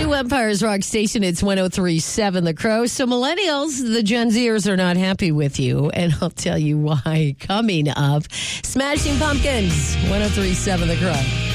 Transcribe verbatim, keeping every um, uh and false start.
New Empire's Rock Station, it's one oh three point seven The Crow. So millennials, the Gen Zers are not happy with you, and I'll tell you why coming up. Smashing Pumpkins, one oh three point seven The Crow.